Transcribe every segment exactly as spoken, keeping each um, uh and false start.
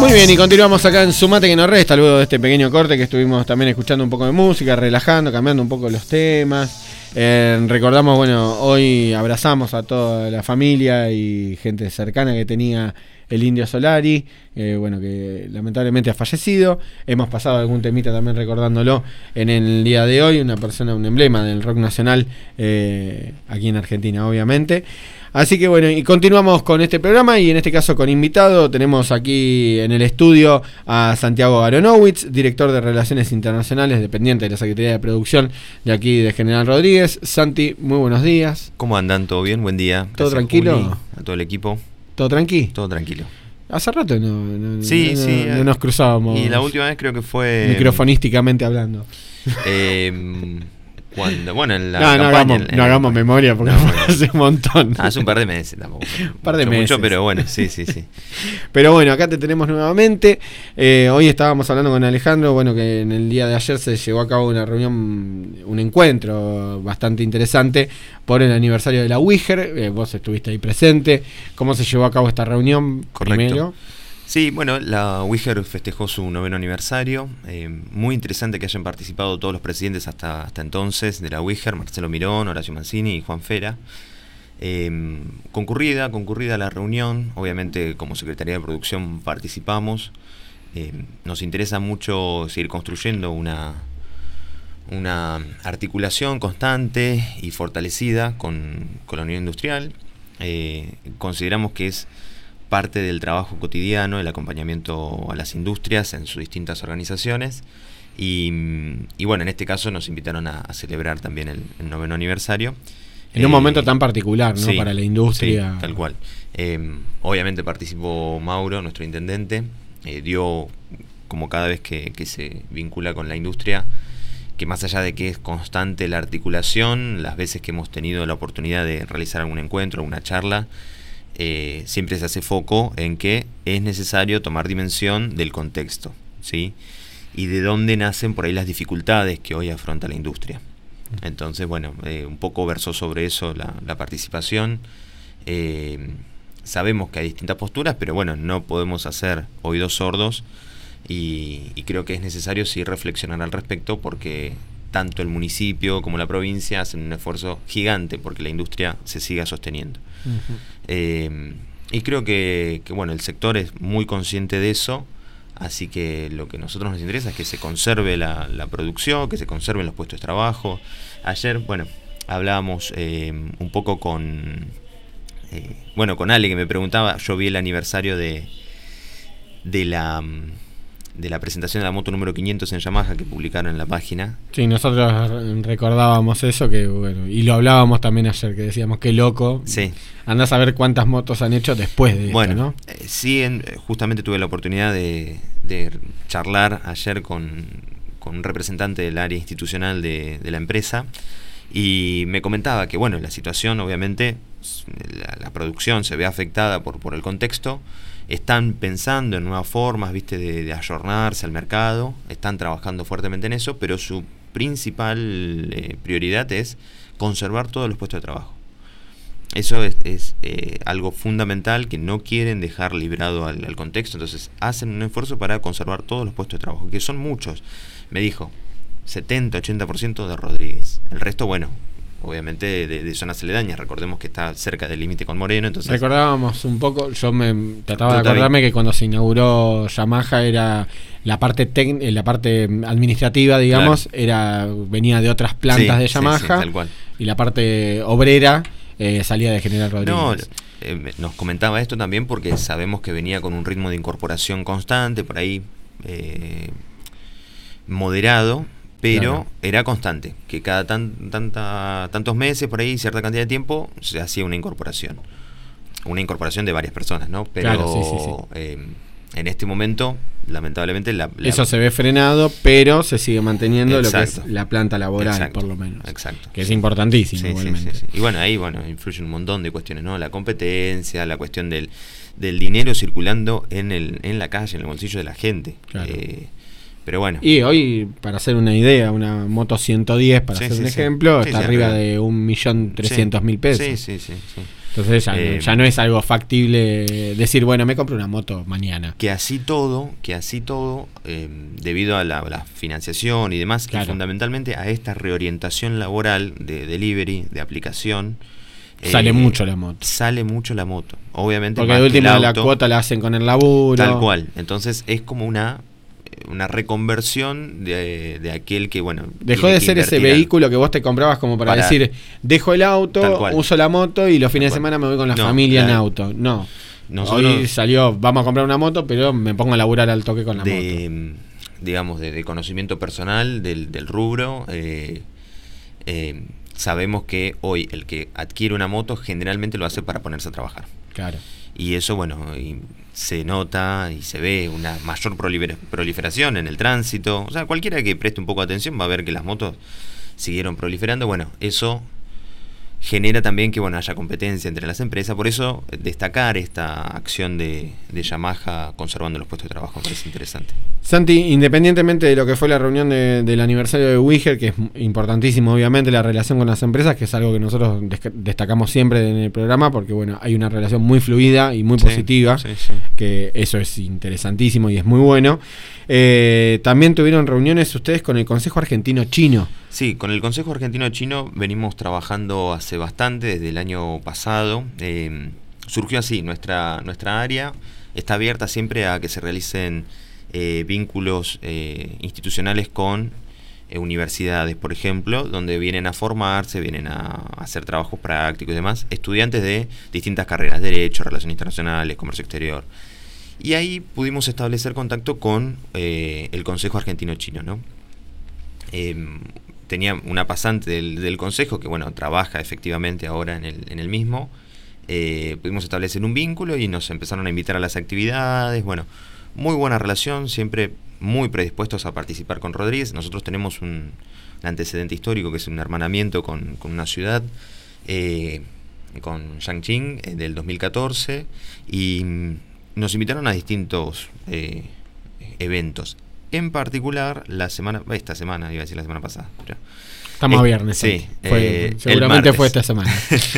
Muy bien, y continuamos acá en Sumate que no resta, luego de este pequeño corte que estuvimos también escuchando un poco de música, relajando, cambiando un poco los temas. Eh, recordamos, bueno, hoy abrazamos a toda la familia y gente cercana que tenía el Indio Solari, eh, bueno, que lamentablemente ha fallecido. Hemos pasado algún temita también recordándolo en el día de hoy, una persona, un emblema del rock nacional eh, aquí en Argentina, obviamente. Así que bueno, y continuamos con este programa y en este caso con invitado. Tenemos aquí en el estudio a Santiago Aronowitz, director de Relaciones Internacionales, dependiente de la Secretaría de Producción de aquí de General Rodríguez. Santi, muy buenos días. ¿Cómo andan? ¿Todo bien? Buen día. ¿Todo Gracias, tranquilo? Juli, a todo el equipo. ¿Todo tranqui? Todo tranquilo. Hace rato no, no, sí, no, sí, no, no nos cruzábamos. Y la última vez creo que fue... Microfonísticamente hablando. Eh... Cuando, bueno, en la no, campaña, no hagamos, en, en no el, hagamos memoria porque no, fue hace un montón. Ah, hace un par de meses tampoco. Un par de mucho, meses. Mucho, pero bueno, sí, sí, sí. Pero bueno, acá te tenemos nuevamente. Eh, hoy estábamos hablando con Alejandro, bueno, que en el día de ayer se llevó a cabo una reunión, un encuentro bastante interesante por el aniversario de la Ouijer. Eh, vos estuviste ahí presente. ¿Cómo se llevó a cabo esta reunión? Correcto. Primero. Sí, bueno, la Ouijer festejó su noveno aniversario. Eh, muy interesante que hayan participado todos los presidentes hasta, hasta entonces de la Ouijer, Marcelo Mirón, Horacio Mancini y Juan Fera. Eh, concurrida, concurrida la reunión, obviamente como Secretaría de Producción participamos. Eh, nos interesa mucho seguir construyendo una, una articulación constante y fortalecida con, con la Unión Industrial. Eh, consideramos que es parte del trabajo cotidiano, el acompañamiento a las industrias en sus distintas organizaciones y, y bueno, en este caso nos invitaron a, a celebrar también el, el noveno aniversario. En eh, un momento tan particular, ¿no? Sí, para la industria. Sí, tal cual. Eh, obviamente participó Mauro, nuestro intendente, eh, dio, como cada vez que, que se vincula con la industria, que más allá de que es constante la articulación, las veces que hemos tenido la oportunidad de realizar algún encuentro, alguna charla, Eh, siempre se hace foco en que es necesario tomar dimensión del contexto, ¿sí? Y de dónde nacen por ahí las dificultades que hoy afronta la industria. Entonces, bueno, eh, un poco versó sobre eso la, la participación. Eh, sabemos que hay distintas posturas, pero bueno, no podemos hacer oídos sordos y, y creo que es necesario sí reflexionar al respecto porque tanto el municipio como la provincia hacen un esfuerzo gigante porque la industria se siga sosteniendo. Uh-huh. Eh, y creo que, que bueno, el sector es muy consciente de eso, así que lo que a nosotros nos interesa es que se conserve la, la producción, que se conserven los puestos de trabajo. Ayer, bueno, hablábamos eh, un poco con eh, bueno, con Ale, que me preguntaba, yo vi el aniversario de de la de la presentación de la moto número quinientos en Yamaha que publicaron en la página. Sí, nosotros recordábamos eso, que bueno, y lo hablábamos también ayer, que decíamos qué loco. Sí. Andás a ver cuántas motos han hecho después de bueno, esto, ¿no? Eh, sí, en, justamente tuve la oportunidad de, de charlar ayer con, con un representante del área institucional de, de la empresa y me comentaba que, bueno, la situación, obviamente, la, la producción se ve afectada por, por el contexto. Están pensando en nuevas formas, viste, de, de ayornarse al mercado, están trabajando fuertemente en eso, pero su principal eh, prioridad es conservar todos los puestos de trabajo. Eso es, es eh, algo fundamental que no quieren dejar librado al, al contexto, entonces hacen un esfuerzo para conservar todos los puestos de trabajo, que son muchos. Me dijo, setenta, ochenta por ciento de Rodríguez, el resto, bueno, obviamente de, de zonas aledañas, recordemos que está cerca del límite con Moreno, entonces recordábamos un poco, yo me trataba de acordarme que cuando se inauguró Yamaha era la parte tec, la parte administrativa, digamos, claro, era venía de otras plantas sí, de Yamaha, sí, sí, tal cual, y la parte obrera eh, salía de General Rodríguez. No, eh, nos comentaba esto también porque sabemos que venía con un ritmo de incorporación constante, por ahí eh, moderado, pero claro, era constante, que cada tan, tanta, tantos meses, por ahí, cierta cantidad de tiempo, se hacía una incorporación. Una incorporación de varias personas, ¿no? Pero claro, sí, sí, sí. Eh, en este momento, lamentablemente... La, la... Eso se ve frenado, pero se sigue manteniendo. Exacto, lo que es la planta laboral, exacto, por lo menos. Exacto. Que es importantísimo, sí, igualmente. Sí, sí, sí. Y bueno, ahí bueno influyen un montón de cuestiones, ¿no? La competencia, la cuestión del, del dinero circulando en, el, en la calle, en el bolsillo de la gente. Claro. Eh, Pero bueno. Y hoy, para hacer una idea, una moto ciento diez, para sí, hacer sí, un sí. ejemplo, sí, está sí, arriba, arriba de un millón trescientos mil pesos. Sí, sí, sí, sí. Entonces ya, Eh, ya no es algo factible decir, bueno, me compro una moto mañana. Que así todo, que así todo, eh, debido a la, la financiación y demás, Claro. y fundamentalmente a esta reorientación laboral de delivery, de aplicación, Sale eh, mucho la moto. Sale mucho la moto. Obviamente Porque más de que el última la auto, cuota la hacen con el laburo. tal cual. Entonces es como una una reconversión de, de aquel que, bueno, Dejó tiene de que ser ese invertir vehículo que vos te comprabas como para, Para- decir, dejo el Tal auto, cual. uso la moto y los fines de cual. semana me voy con la No, familia en claro. auto. No. Nosotros- Hoy salió, vamos a comprar una moto, pero me pongo a laburar al toque con la moto. de, digamos, de, de conocimiento personal del, del rubro. eh, eh, sabemos que hoy el que adquiere una moto generalmente lo hace para ponerse a trabajar. Claro. Y eso, bueno, y se nota y se ve una mayor prolifer- proliferación en el tránsito. O sea, cualquiera que preste un poco de atención va a ver que las motos siguieron proliferando. Bueno, eso genera también que, bueno, haya competencia entre las empresas. Por eso destacar esta acción de, de Yamaha conservando los puestos de trabajo me parece interesante. Santi, independientemente de lo que fue la reunión de- del aniversario de Wiger, que es importantísimo obviamente la relación con las empresas, que es algo que nosotros des- destacamos siempre en el programa, porque bueno, hay una relación muy fluida y muy Sí, positiva, sí, sí. que eso es interesantísimo y es muy bueno. Eh, también tuvieron reuniones ustedes con el Consejo Argentino Chino. Sí, con el Consejo Argentino Chino venimos trabajando hace bastante, desde el año pasado. Eh, surgió así, nuestra, nuestra área está abierta siempre a que se realicen eh, vínculos eh, institucionales con eh, universidades, por ejemplo, donde vienen a formarse, vienen a hacer trabajos prácticos y demás, estudiantes de distintas carreras, Derecho, Relaciones Internacionales, Comercio Exterior. Y ahí pudimos establecer contacto con eh, el Consejo Argentino Chino, ¿no? Eh, tenía una pasante del, del consejo que, bueno, trabaja efectivamente ahora en el, en el mismo. Eh, pudimos establecer un vínculo y nos empezaron a invitar a las actividades. Bueno, muy buena relación, siempre muy predispuestos a participar con Rodríguez. Nosotros tenemos un, un antecedente histórico que es un hermanamiento con, con una ciudad, eh, con Changchun, eh, del dos mil catorce, y mm, nos invitaron a distintos eh, eventos. En particular, la semana, esta semana, iba a decir la semana pasada. Pero, Estamos a eh, viernes. sí, Santi. Fue- eh, seguramente el fue martes. esta semana.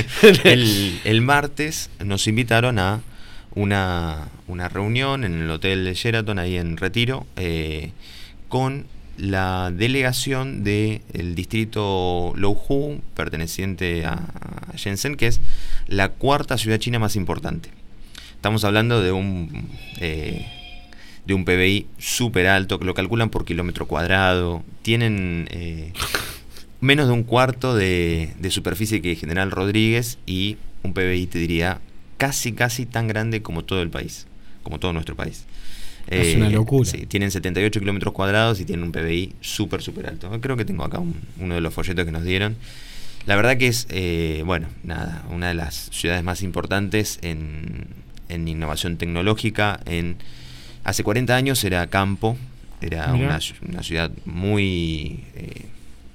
el, el martes nos invitaron a una, una reunión en el Hotel Sheraton, ahí en Retiro, eh, con la delegación del distrito Louhu, perteneciente a, a Shenzhen, que es la cuarta ciudad china más importante. Estamos hablando de un... Eh, de un P B I súper alto, que lo calculan por kilómetro cuadrado. Tienen eh, menos de un cuarto de, de superficie que General Rodríguez y un P B I, te diría, casi, casi tan grande como todo el país, como todo nuestro país. Es una locura. Sí, tienen setenta y ocho kilómetros cuadrados y tienen un P B I súper, súper alto. Creo que tengo acá un, uno de los folletos que nos dieron. La verdad que es, eh, bueno, nada, una de las ciudades más importantes en, en innovación tecnológica. En Hace cuarenta años era campo, era una, una ciudad muy eh,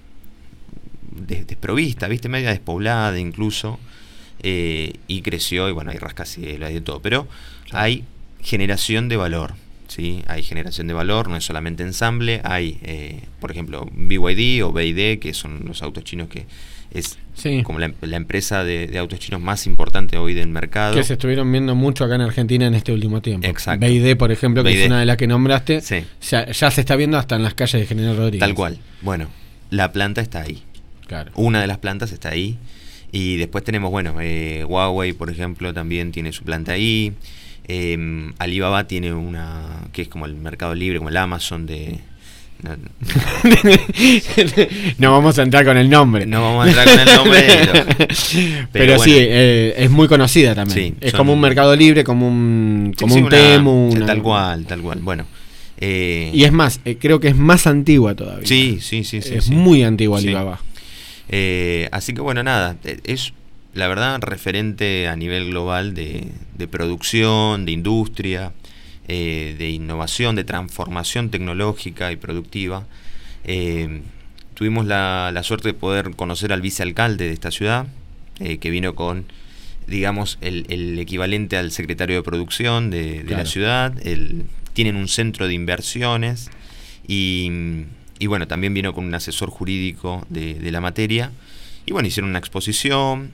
des, desprovista, ¿viste? Media despoblada incluso, eh, y creció, y bueno, hay rascacielos, hay de todo, pero hay generación de valor, ¿sí? Hay generación de valor, no es solamente ensamble, hay, eh, por ejemplo, B Y D o B Y D, que son los autos chinos que es Sí. como la, la empresa de, de autos chinos más importante hoy del mercado. Que se estuvieron viendo mucho acá en Argentina en este último tiempo. Exacto. B Y D, por ejemplo, que B Y D. es una de las que nombraste, Sí. ya, ya se está viendo hasta en las calles de General Rodríguez. Tal cual. Bueno, la planta está ahí. Claro. Una de las plantas está ahí. Y después tenemos, bueno, eh, Huawei, por ejemplo, también tiene su planta ahí. Eh, Alibaba tiene una que es como el Mercado Libre, como el Amazon de... No, no, No vamos a entrar con el nombre. no vamos a entrar con el nombre. Pero, Pero, pero sí, bueno. eh, es muy conocida también. Sí, es son- como un Mercado Libre, como un, como Sí, un una- Temu. una- Tal cual, tal cual. Bueno. eh, Y es más, eh, creo que es más antigua todavía. Sí, sí, sí. sí es sí. muy antigua Sí. Alibaba. Eh, así que bueno, nada, eh, es la verdad referente a nivel global de, de producción, de industria, eh, de innovación, de transformación tecnológica y productiva. Eh, tuvimos la, la suerte de poder conocer al vicealcalde de esta ciudad, eh, que vino con, digamos, el, el equivalente al secretario de producción de, de Claro. la ciudad. El, tienen un centro de inversiones y, y bueno, también vino con un asesor jurídico de, de la materia. Y bueno, hicieron una exposición,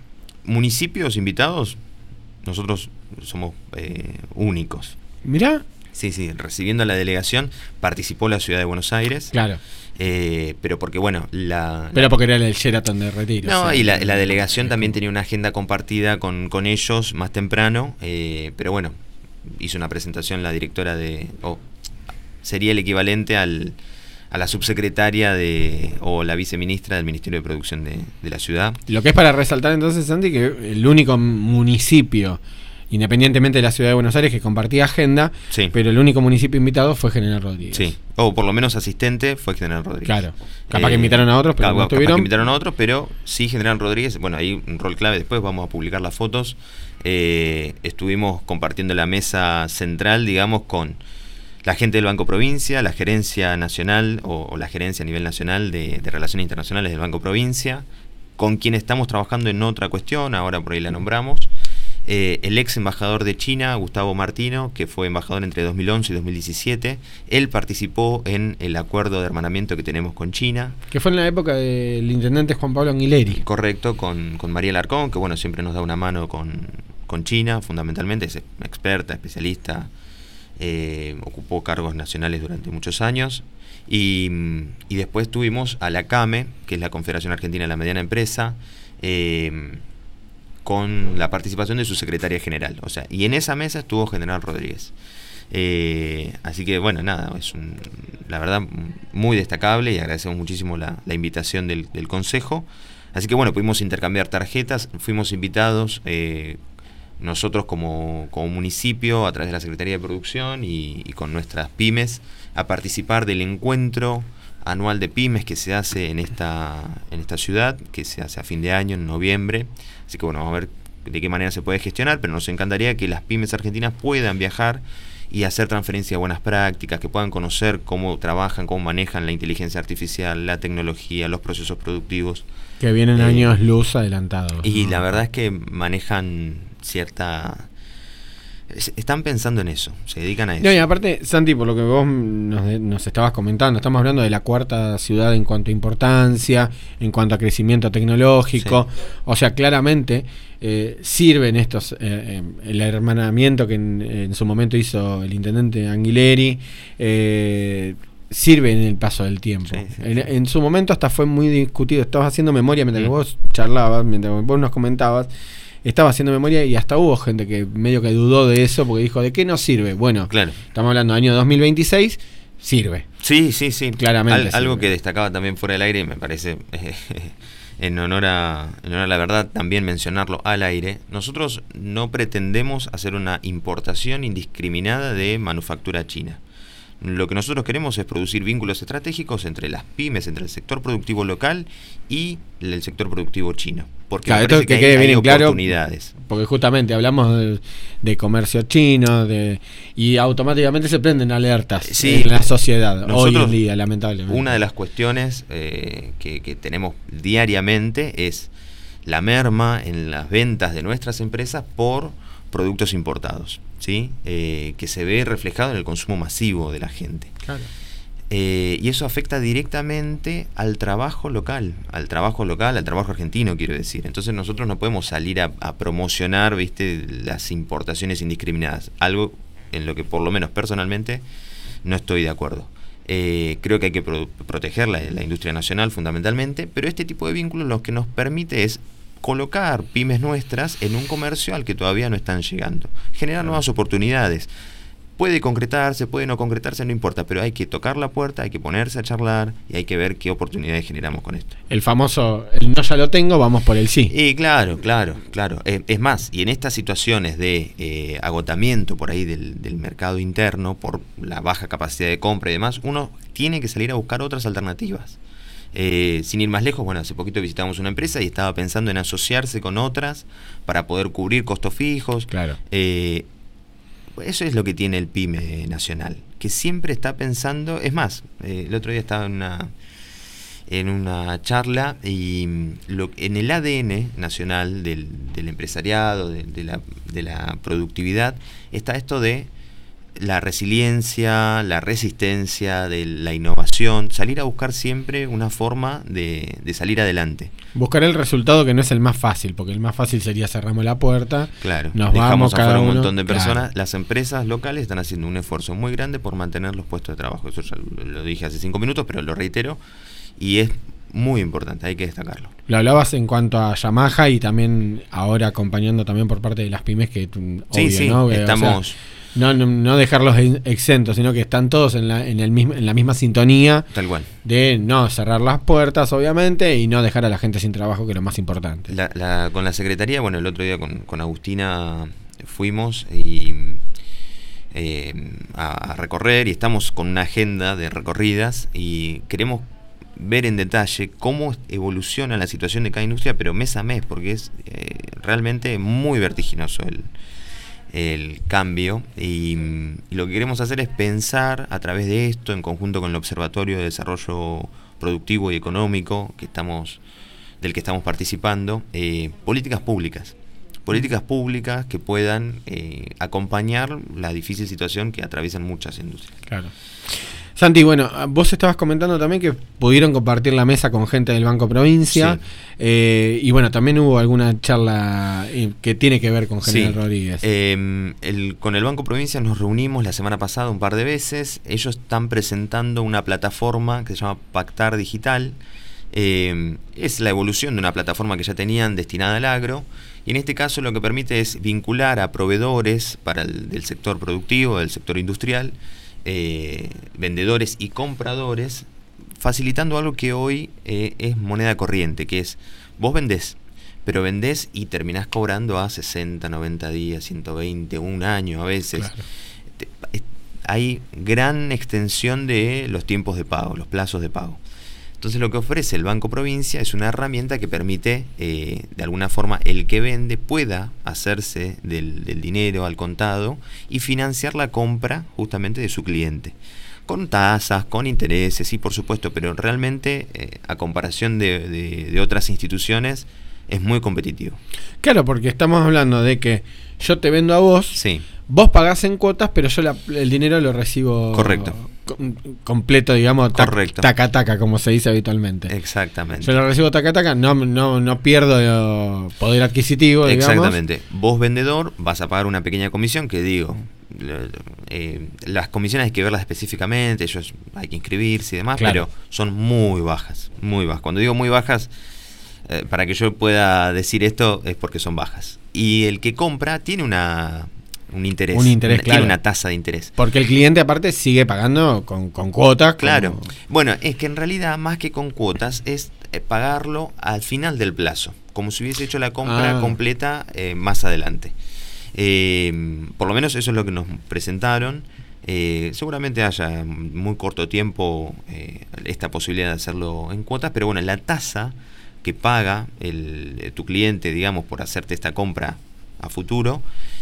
municipios invitados, nosotros somos eh, únicos. Mirá. Sí, sí, recibiendo la delegación participó la ciudad de Buenos Aires. Claro. Eh, pero porque, bueno, la... Pero porque era el Sheraton de Retiro. No, o sea, y la, la delegación también tenía una agenda compartida con, con ellos más temprano, eh, pero bueno, hizo una presentación la directora de... Oh, sería el equivalente al, a la subsecretaria de o la viceministra del Ministerio de Producción de, de la ciudad. Lo que es para resaltar entonces, Santi, que el único municipio, independientemente de la ciudad de Buenos Aires, que compartía agenda, sí. pero el único municipio invitado fue General Rodríguez. Sí, o por lo menos asistente fue General Rodríguez. Claro, capaz eh, que invitaron a otros, pero capaz, no estuvieron. Capaz que invitaron a otros, pero sí General Rodríguez, bueno, ahí un rol clave, después vamos a publicar las fotos. Eh, estuvimos compartiendo la mesa central, digamos, con la gente del Banco Provincia, la gerencia nacional o, o la gerencia a nivel nacional de, de Relaciones Internacionales del Banco Provincia, con quien estamos trabajando en otra cuestión, ahora por ahí la nombramos. Eh, el ex embajador de China, Gustavo Martino, que fue embajador entre dos mil once y dos mil diecisiete, él participó en el acuerdo de hermanamiento que tenemos con China. Que fue en la época del intendente Juan Pablo Anguileri. Correcto, con, con María Larcón, que bueno, siempre nos da una mano con, con China, fundamentalmente, es experta, especialista, eh, ocupó cargos nacionales durante muchos años. Y, y después tuvimos a la CAME, que es la Confederación Argentina de la Mediana Empresa, eh, con la participación de su secretaria general, o sea, y en esa mesa estuvo General Rodríguez. Eh, así que bueno, nada, es un, la verdad muy destacable y agradecemos muchísimo la, la invitación del, del Consejo. Así que bueno, pudimos intercambiar tarjetas, fuimos invitados eh, nosotros como, como municipio a través de la Secretaría de Producción y, y con nuestras pymes a participar del encuentro anual de pymes que se hace en esta, en esta ciudad, que se hace a fin de año, en noviembre. Así que bueno, vamos a ver de qué manera se puede gestionar, pero nos encantaría que las pymes argentinas puedan viajar y hacer transferencia de buenas prácticas, que puedan conocer cómo trabajan, cómo manejan la inteligencia artificial, la tecnología, los procesos productivos. Que vienen eh, años luz adelantados. Y ¿no? la verdad es que manejan cierta... Están pensando en eso, se dedican a eso. No, y aparte, Santi, por lo que vos nos, nos estabas comentando, estamos hablando de la cuarta ciudad en cuanto a importancia, en cuanto a crecimiento tecnológico. Sí. O sea, claramente eh, sirven estos, eh, eh, el hermanamiento que en, en su momento hizo el intendente Anguileri, eh, sirve en el paso del tiempo. Sí, sí, en, sí. en su momento hasta fue muy discutido. Estabas haciendo memoria mientras mm. que vos charlabas, mientras vos nos comentabas. Estaba haciendo memoria y hasta hubo gente que medio que dudó de eso porque dijo, ¿de qué nos sirve? Bueno, claro. Estamos hablando del año dos mil veintiséis, sirve. Sí, sí, sí. Claramente. Al, algo que destacaba también fuera del aire, me parece, eh, en, honor a, en honor a la verdad, también mencionarlo al aire. Nosotros no pretendemos hacer una importación indiscriminada de manufactura china. Lo que nosotros queremos es producir vínculos estratégicos entre las pymes, entre el sector productivo local y el sector productivo chino. Porque claro, esto que, que quede bien claro, oportunidades. Porque justamente hablamos de, de comercio chino de, y automáticamente se prenden alertas sí, en la sociedad hoy en día, lamentablemente. Una de las cuestiones eh, que, que tenemos diariamente es la merma en las ventas de nuestras empresas por productos importados, ¿sí? Eh, que se ve reflejado en el consumo masivo de la gente. Claro. Eh, y eso afecta directamente al trabajo local, al trabajo local, al trabajo argentino, quiero decir. Entonces nosotros no podemos salir a, a promocionar, ¿viste?, las importaciones indiscriminadas, algo en lo que por lo menos personalmente no estoy de acuerdo. Eh, creo que hay que pro proteger la, la industria nacional fundamentalmente, pero este tipo de vínculos lo que nos permite es colocar pymes nuestras en un comercio al que todavía no están llegando, generar nuevas oportunidades. Puede concretarse, puede no concretarse, no importa, pero hay que tocar la puerta, hay que ponerse a charlar y hay que ver qué oportunidades generamos con esto. El famoso, el no ya lo tengo, vamos por el sí. Y claro, claro, claro. Eh, es más, y en estas situaciones de eh, agotamiento por ahí del, del mercado interno, por la baja capacidad de compra y demás, uno tiene que salir a buscar otras alternativas. Eh, sin ir más lejos, bueno, hace poquito visitamos una empresa y estaba pensando en asociarse con otras para poder cubrir costos fijos. Claro. Eh, Eso es lo que tiene el PYME nacional, que siempre está pensando, es más, eh, el otro día estaba en una, en una charla y lo, en el A D N nacional del, del empresariado, de, de, la, de la productividad, está esto de la resiliencia, la resistencia, de la innovación, salir a buscar siempre una forma de, de salir adelante. Buscar el resultado que no es el más fácil, porque el más fácil sería cerramos la puerta, claro, nos dejamos vamos afuera cada un uno, montón de personas. claro. Las empresas locales están haciendo un esfuerzo muy grande por mantener los puestos de trabajo. Eso ya lo, lo dije hace cinco minutos, pero lo reitero, y es muy importante, hay que destacarlo. Lo hablabas en cuanto a Yamaha y también ahora acompañando también por parte de las pymes que Sí, obvio, sí, ¿no? Que, estamos... o sea, no, no, no dejarlos exentos, sino que están todos en la, en el mismo, en la misma sintonía. Tal cual. De no cerrar las puertas, obviamente, y no dejar a la gente sin trabajo, que es lo más importante. La, la, con la Secretaría, bueno, el otro día con, con Agustina fuimos y eh, a, a recorrer, y estamos con una agenda de recorridas y queremos ver en detalle cómo evoluciona la situación de cada industria, pero mes a mes, porque es eh, realmente muy vertiginoso el, el cambio, y, y lo que queremos hacer es pensar a través de esto, en conjunto con el Observatorio de Desarrollo Productivo y Económico que estamos, del que estamos participando, eh, políticas públicas. Políticas públicas que puedan eh, acompañar la difícil situación que atraviesan muchas industrias. Claro. Santi, bueno, vos estabas comentando también que pudieron compartir la mesa con gente del Banco Provincia, sí. eh, y bueno, también hubo alguna charla eh, que tiene que ver con General sí. Rodríguez. Eh, el, con el Banco Provincia nos reunimos la semana pasada un par de veces. Ellos están presentando una plataforma que se llama Pactar Digital. Eh, es la evolución de una plataforma que ya tenían destinada al agro, y en este caso lo que permite es vincular a proveedores para el del sector productivo, del sector industrial, Eh, vendedores y compradores, facilitando algo que hoy eh, es moneda corriente, que es, vos vendés, pero vendés y terminás cobrando a sesenta, noventa días, ciento veinte, un año a veces. Claro. Te, es, hay gran extensión de los tiempos de pago, los plazos de pago. Entonces lo que ofrece el Banco Provincia es una herramienta que permite, eh, de alguna forma, el que vende pueda hacerse del, del dinero al contado y financiar la compra justamente de su cliente. Con tasas, con intereses, sí, por supuesto, pero realmente, eh, a comparación de, de, de otras instituciones, es muy competitivo. Claro, porque estamos hablando de que yo te vendo a vos, sí. Vos pagás en cuotas, pero yo la, el dinero lo recibo... Correcto. Com, completo, digamos, tac, Correcto. taca taca, como se dice habitualmente. Exactamente. Yo lo recibo taca taca, no, no, no pierdo poder adquisitivo, digamos. Exactamente. Vos, vendedor, vas a pagar una pequeña comisión, que digo, eh, las comisiones hay que verlas específicamente, ellos hay que inscribirse y demás, claro. Pero son muy bajas, muy bajas. Cuando digo muy bajas, eh, para que yo pueda decir esto, es porque son bajas. Y el que compra tiene una... un interés, un interés una, claro. Tiene una tasa de interés. Porque el cliente aparte sigue pagando con, con cuotas. Claro. Como... Bueno, es que en realidad más que con cuotas es eh, pagarlo al final del plazo, como si hubiese hecho la compra ah. completa eh, más adelante. Eh, por lo menos eso es lo que nos presentaron. Eh, seguramente haya en muy corto tiempo eh, esta posibilidad de hacerlo en cuotas, pero bueno, la tasa que paga el, tu cliente, digamos, por hacerte esta compra a futuro,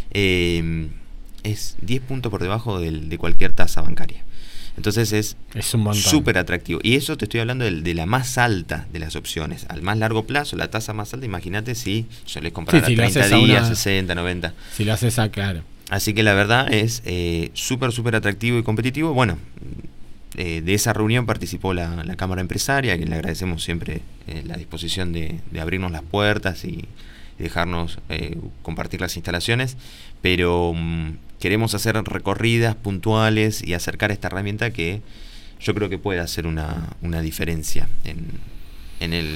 eh, es diez puntos por debajo del, de cualquier tasa bancaria. Entonces es súper atractivo. Y eso te estoy hablando de, de la más alta de las opciones. Al más largo plazo, la tasa más alta, imagínate si yo les comprara sí, si treinta días, una, sesenta, noventa. Si lo haces a claro. Así que la verdad es eh, súper, súper atractivo y competitivo. Bueno, eh, de esa reunión participó la, la Cámara Empresaria, a quien le agradecemos siempre eh, la disposición de, de abrirnos las puertas y dejarnos eh, compartir las instalaciones, pero um, queremos hacer recorridas puntuales y acercar esta herramienta que yo creo que puede hacer una, una diferencia en, en, el,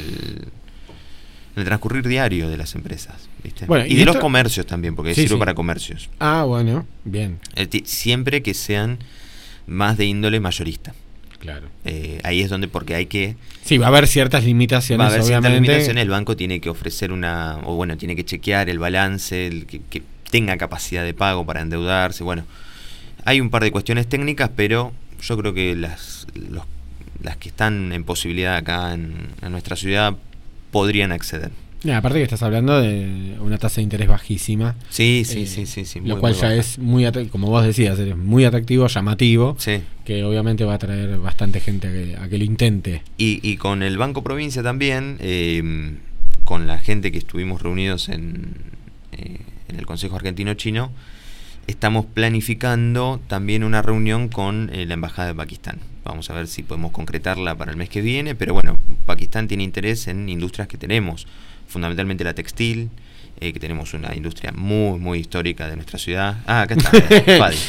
en el transcurrir diario de las empresas, ¿viste? Bueno, y, y de esto... los comercios también, porque sí, sirve sí. para comercios. Ah, bueno, bien. Eh, t- siempre que sean más de índole mayorista. Claro. Eh, ahí es donde, porque hay que... Sí, va a haber ciertas limitaciones, va a haber obviamente. ciertas limitaciones, el banco tiene que ofrecer una... O bueno, tiene que chequear el balance, el que, que tenga capacidad de pago para endeudarse. Bueno, hay un par de cuestiones técnicas, pero yo creo que las, los, las que están en posibilidad acá en, en nuestra ciudad podrían acceder. Yeah, aparte que estás hablando de una tasa de interés bajísima. Sí, sí, eh, sí, sí, sí. Lo muy, cual muy ya baja. Es muy, como vos decías, es muy atractivo, llamativo, sí. Que obviamente va a atraer bastante gente a que, a que lo intente. Y, y con el Banco Provincia también, eh, con la gente que estuvimos reunidos en, eh, en el Consejo Argentino-Chino, estamos planificando también una reunión con eh, la Embajada de Pakistán. Vamos a ver si podemos concretarla para el mes que viene, pero bueno, Pakistán tiene interés en industrias que tenemos, fundamentalmente la textil, eh, que tenemos una industria muy, muy histórica de nuestra ciudad. Ah, acá está, eh, Fadi.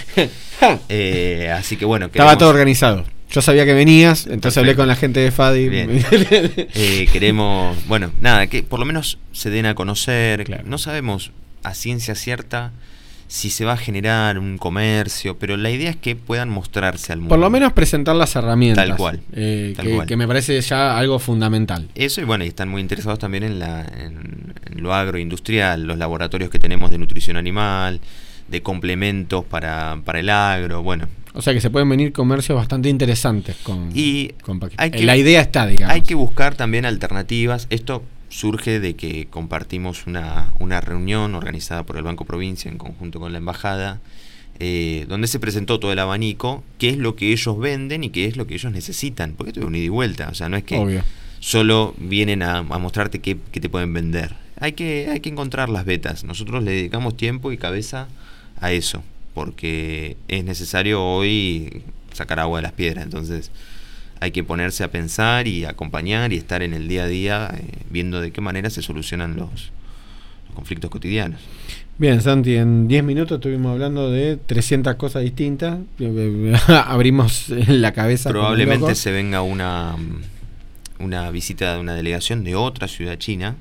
Eh, así que bueno, queremos... Estaba todo organizado. Yo sabía que venías, entonces Perfecto. Hablé con la gente de Fadi. Bien. eh, queremos, bueno, nada, que por lo menos se den a conocer. Claro. No sabemos a ciencia cierta si se va a generar un comercio, pero la idea es que puedan mostrarse al mundo. Por lo menos presentar las herramientas. Tal cual. Eh, tal que, cual. que me parece ya algo fundamental. Eso, y bueno, y están muy interesados también en, la, en, en lo agroindustrial, los laboratorios que tenemos de nutrición animal, de complementos para, para el agro, bueno. O sea que se pueden venir comercios bastante interesantes con, y con hay que, la idea está, digamos. Hay que buscar también alternativas. Esto surge de que compartimos una, una reunión organizada por el Banco Provincia en conjunto con la Embajada, eh, donde se presentó todo el abanico, qué es lo que ellos venden y qué es lo que ellos necesitan, porque esto es un ida y vuelta, o sea, no es que Obvio. Solo vienen a, a mostrarte qué, qué te pueden vender. Hay que, hay que encontrar las vetas. Nosotros le dedicamos tiempo y cabeza a eso, porque es necesario hoy sacar agua de las piedras, entonces hay que ponerse a pensar y acompañar y estar en el día a día eh, viendo de qué manera se solucionan los, los conflictos cotidianos. Bien, Santi, en diez minutos estuvimos hablando de trescientas cosas distintas. Abrimos la cabeza. Probablemente se venga una, una visita de una delegación de otra ciudad china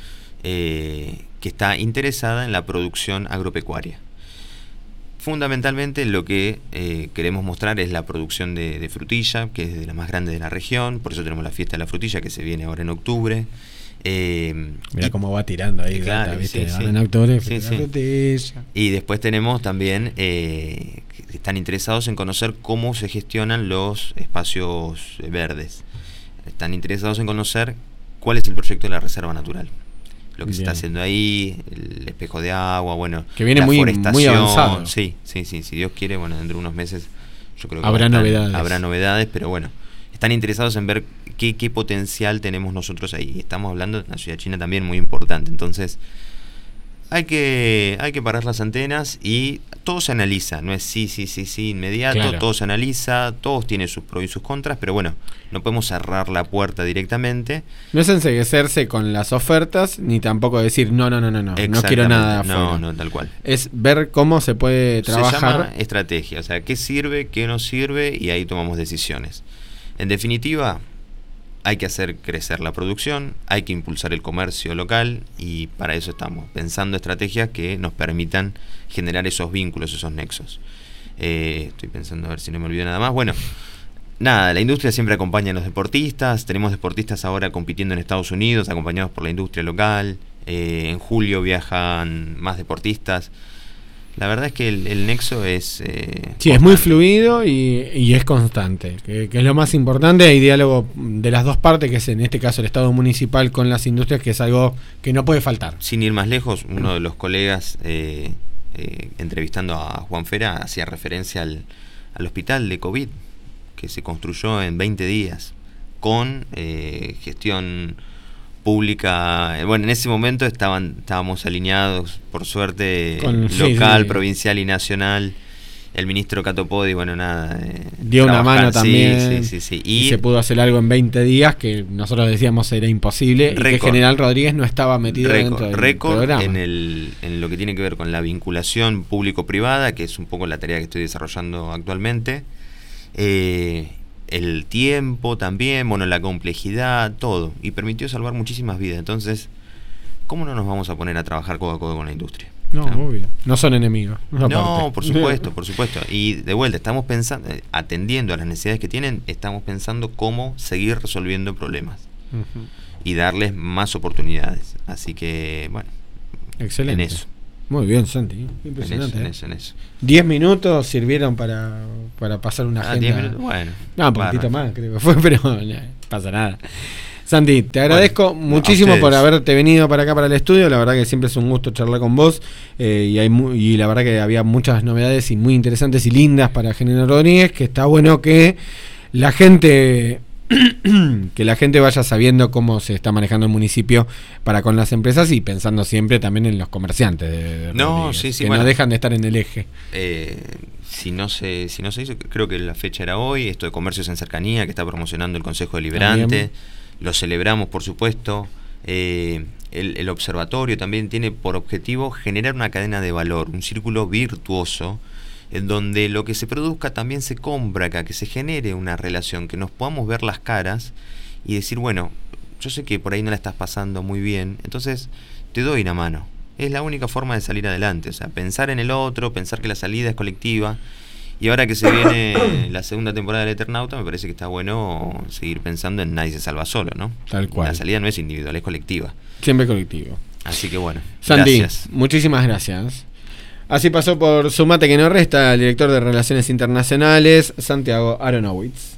eh, que está interesada en la producción agropecuaria. Fundamentalmente lo que eh, queremos mostrar es la producción de, de frutilla, que es de la más grande de la región, por eso tenemos la fiesta de la frutilla que se viene ahora en octubre. Eh, Mira cómo va tirando ahí, claro, gata, ¿viste? Sí, ahora sí. en octubre, sí, la sí. frutilla. Y después tenemos también, eh, que están interesados en conocer cómo se gestionan los espacios verdes. Están interesados en conocer cuál es el proyecto de la Reserva Natural. Lo que Bien. Se está haciendo ahí, el espejo de agua, bueno, que viene la muy, forestación, muy avanzado. Sí, sí, sí, si Dios quiere, bueno, dentro de unos meses yo creo que habrá estar, novedades. Habrá novedades, pero bueno, están interesados en ver qué, qué potencial tenemos nosotros ahí. Estamos hablando de una ciudad china también muy importante, entonces hay que hay que parar las antenas y todo se analiza, no es sí, sí, sí, sí, inmediato, claro. Todo se analiza, todos tienen sus pros y sus contras, pero bueno, no podemos cerrar la puerta directamente. No es enseguecerse con las ofertas, ni tampoco decir no, no, no, no, no, no quiero nada afuera. No, no, tal cual. Es ver cómo se puede trabajar. Se llama estrategia, o sea, qué sirve, qué no sirve, y ahí tomamos decisiones. En definitiva, hay que hacer crecer la producción, hay que impulsar el comercio local y para eso estamos pensando estrategias que nos permitan generar esos vínculos, esos nexos. Eh, estoy pensando a ver si no me olvido nada más. Bueno, nada, la industria siempre acompaña a los deportistas, tenemos deportistas ahora compitiendo en Estados Unidos, acompañados por la industria local, eh, en julio viajan más deportistas. La verdad es que el, el nexo es... Eh, sí, constante. Es muy fluido y, y es constante, que, que es lo más importante. Hay diálogo de las dos partes, que es en este caso el Estado municipal con las industrias, que es algo que no puede faltar. Sin ir más lejos, uno de los colegas, eh, eh, entrevistando a Juan Fera, hacía referencia al, al hospital de COVID, que se construyó en veinte días, con eh, gestión pública. Bueno, en ese momento estaban estábamos alineados, por suerte, Con, local, sí, sí. provincial y nacional. El ministro Catopodi, bueno, nada, eh, dio una mano también, sí, sí, sí, sí. Y, y se pudo hacer algo en veinte días que nosotros decíamos era imposible, récord, y que General Rodríguez no estaba metido récord, dentro del récord programa. En, el, en lo que tiene que ver con la vinculación público-privada, que es un poco la tarea que estoy desarrollando actualmente. Eh, el tiempo también, bueno, la complejidad, todo, y permitió salvar muchísimas vidas. Entonces, ¿cómo no nos vamos a poner a trabajar codo a codo con la industria? No, ¿no? Obvio. No son enemigos. No, parte. por supuesto, por supuesto. Y de vuelta, estamos pensando, atendiendo a las necesidades que tienen, estamos pensando cómo seguir resolviendo problemas uh-huh. y darles más oportunidades. Así que, bueno, excelente. En eso. Muy bien, Santi. Impresionante. En eso, en eso, en eso. Diez minutos sirvieron para, para pasar una ah, agenda. Diez minutos, bueno. No, un poquitito más, creo que fue, pero no pasa nada. Santi, te agradezco bueno, muchísimo por haberte venido para acá, para el estudio. La verdad que siempre es un gusto charlar con vos. Eh, y, hay muy, y la verdad que había muchas novedades y muy interesantes y lindas para General Rodríguez, que está bueno que la gente que la gente vaya sabiendo cómo se está manejando el municipio para con las empresas y pensando siempre también en los comerciantes de, de no, Rodríguez, sí, sí, que bueno, no dejan de estar en el eje. Eh, si no se si no se hizo, creo que la fecha era hoy, esto de Comercios en Cercanía, que está promocionando el Consejo Deliberante, también. Lo celebramos, por supuesto. Eh, el, el observatorio también tiene por objetivo generar una cadena de valor, un círculo virtuoso, en donde lo que se produzca también se compra acá, que se genere una relación, que nos podamos ver las caras y decir, bueno, yo sé que por ahí no la estás pasando muy bien, entonces te doy una mano. Es la única forma de salir adelante, o sea, pensar en el otro, pensar que la salida es colectiva. Y ahora que se viene la segunda temporada del Eternauta, me parece que está bueno seguir pensando en nadie se salva solo, ¿no? Tal cual. La salida no es individual, es colectiva. Siempre colectivo. Así que bueno, Santi, gracias. Muchísimas gracias. Así pasó por Sumate que no resta el director de Relaciones Internacionales, Santiago Aronowitz.